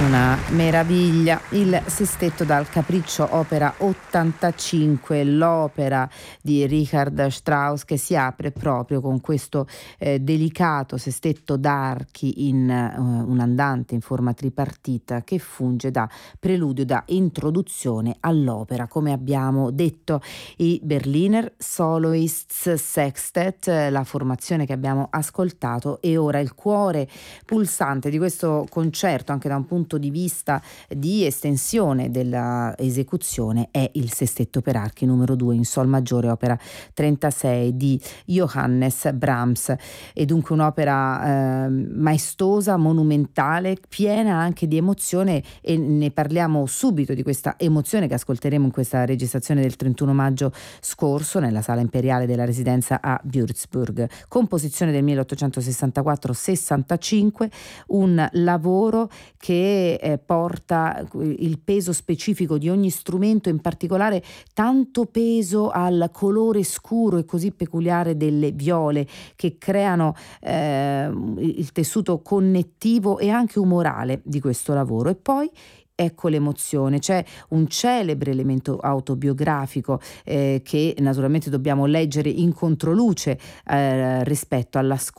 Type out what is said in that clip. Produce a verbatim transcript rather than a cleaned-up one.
Una meraviglia, il Sestetto dal Capriccio, opera ottantacinque, l'opera di Richard Strauss, che si apre proprio con questo eh, delicato sestetto d'archi in uh, un andante in forma tripartita che funge da preludio, da introduzione all'opera. Come abbiamo detto, i Berliner Soloists Sextet, la formazione che abbiamo ascoltato, e ora il cuore pulsante di questo concerto, anche da un punto di vista di estensione della esecuzione, è il Sestetto per archi numero due in sol maggiore, opera trentasei di Johannes Brahms. È dunque un'opera eh, maestosa, monumentale, piena anche di emozione, e ne parliamo subito di questa emozione che ascolteremo in questa registrazione del trentuno maggio scorso nella Sala Imperiale della Residenza a Würzburg. Composizione del milleottocentosessantaquattro sessantacinque, un lavoro che eh, porta il peso specifico di ogni strumento, in particolare tanto peso al colore scuro e così peculiare delle viole, che creano eh, il tessuto connettivo e anche umorale di questo lavoro. E poi ecco l'emozione, c'è un celebre elemento autobiografico eh, che naturalmente dobbiamo leggere in controluce eh, rispetto alla